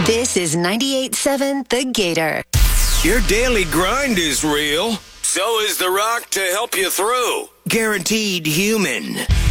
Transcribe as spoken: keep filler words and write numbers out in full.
This is ninety-eight point seven The Gator. Your daily grind is real. So is The Rock to help you through. Guaranteed human.